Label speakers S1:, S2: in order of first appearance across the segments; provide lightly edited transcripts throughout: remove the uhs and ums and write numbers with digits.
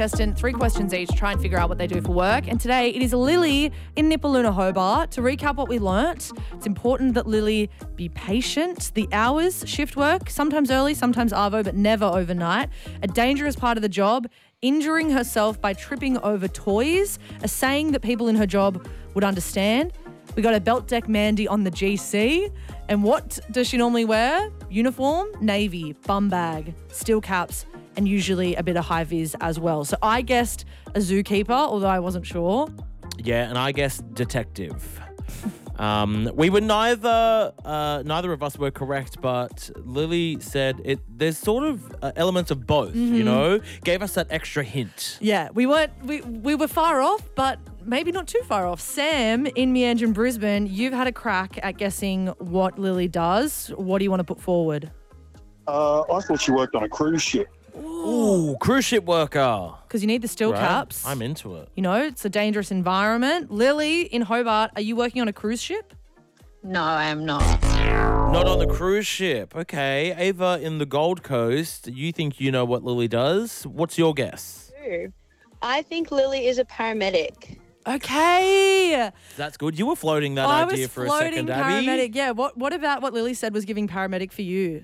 S1: Contestant, 3 questions each, try and figure out what they do for work. And today it is Lily in Nipaluna, Hobart. To recap what we learnt, it's important that Lily be patient. The hours, shift work, sometimes early, sometimes arvo, but never overnight. A dangerous part of the job, injuring herself by tripping over toys, a saying that people in her job would understand. We got a belt deck Mandy on the GC. And what does she normally wear? Uniform, navy, bum bag, steel caps, and usually a bit of high vis as well. So I guessed a zookeeper, although I wasn't sure.
S2: Yeah, and I guessed detective. We were neither of us were correct, but Lily said there's sort of elements of both, you know? Gave us that extra hint.
S1: Yeah, we were far off, but maybe not too far off. Sam in Meanjin, Brisbane, you've had a crack at guessing what Lily does. What do you want to put forward?
S3: I thought she worked on a cruise ship.
S2: Ooh, cruise ship worker.
S1: Because you need the steel
S2: Right.
S1: caps.
S2: I'm into it.
S1: You know, it's a dangerous environment. Lily in Hobart, are you working on a cruise ship?
S4: No, I am not.
S2: Not on the cruise ship. Okay. Ava in the Gold Coast, you think you know what Lily does. What's your guess?
S5: I think Lily is a paramedic.
S1: Okay.
S2: That's good. You were floating that
S1: I
S2: idea
S1: was
S2: for a
S1: floating
S2: second, Abby.
S1: paramedic. Yeah. What about what Lily said was giving paramedic for you?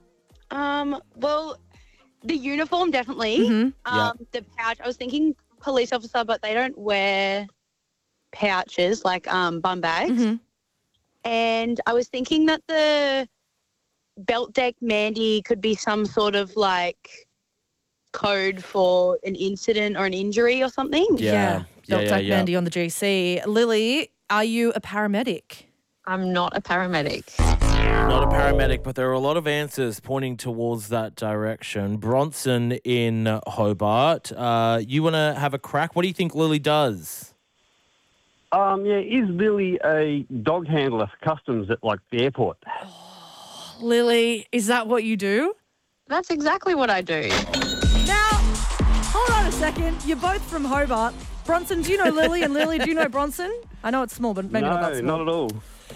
S5: Well, the uniform definitely.
S1: Mm-hmm.
S5: The pouch. I was thinking police officer, but they don't wear pouches like bum bags.
S1: Mm-hmm.
S5: And I was thinking that the belt deck Mandy could be some sort of like code for an incident or an injury or something.
S2: Yeah.
S1: Belt deck
S2: yeah.
S1: Mandy on the GC. Lily, are you a paramedic?
S4: I'm not a paramedic.
S2: Not a paramedic, but there are a lot of answers pointing towards that direction. Bronson in Hobart, you want to have a crack? What do you think Lily does?
S6: Is Lily a dog handler for customs at like the airport?
S1: Lily, is that what you do?
S4: That's exactly what I do.
S1: Now, hold on a second. You're both from Hobart. Bronson, do you know Lily? And Lily, do you know Bronson? I know it's small, but maybe not that small.
S6: Not at all.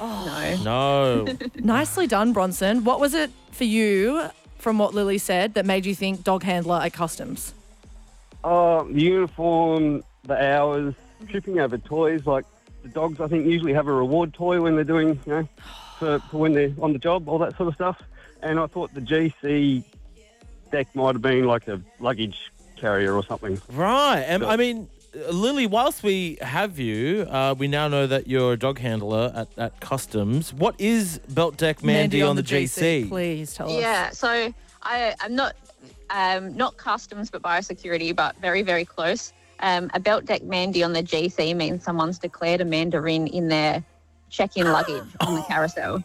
S2: No.
S1: Nicely done, Bronson. What was it for you, from what Lily said, that made you think dog handler at customs?
S6: The uniform, the hours, tripping over toys. Like the dogs, I think, usually have a reward toy when they're doing, for when they're on the job, all that sort of stuff. And I thought the GC deck might have been like a luggage carrier or something.
S2: Right. And I mean, Lily, whilst we have you, we now know that you're a dog handler at customs. What is belt deck Mandy on the GC?
S1: Please tell us.
S4: Yeah, so I'm not customs but biosecurity, but very, very close. A belt deck Mandy on the GC means someone's declared a mandarin in their check-in luggage on the carousel.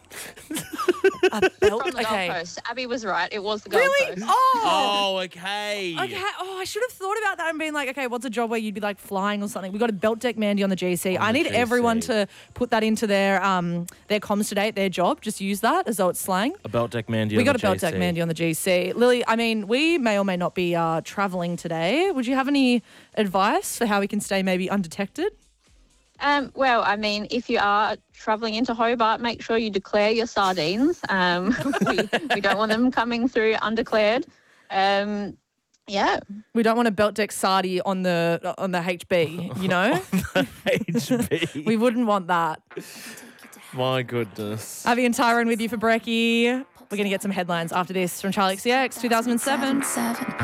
S1: A belt?
S4: From the
S1: Okay.
S4: Gold Coast. Abby was right. It was the Gold
S1: Really?
S4: Coast.
S1: Oh.
S2: Oh, okay.
S1: Okay. Oh, I should have thought about that and been like, okay, what's a job where you'd be like flying or something? We got a belt deck Mandy on the GC. I need everyone to put that into their comms today at their job. Just use that as though it's slang.
S2: A belt deck Mandy
S1: We
S2: on
S1: got
S2: the
S1: a belt deck
S2: GC.
S1: Mandy on the GC. Lily, I mean, we may or may not be travelling today. Would you have any advice for how we can stay maybe undetected?
S4: Well, I mean, if you are travelling into Hobart, make sure you declare your sardines. We don't want them coming through undeclared. Yeah.
S1: We don't want a belt deck sardi on the HB, you know?
S2: HB.
S1: We wouldn't want that.
S2: My goodness.
S1: Abby and Tyrone with you for Brekkie. We're going to get some headlines after this from Charlie XCX 2007.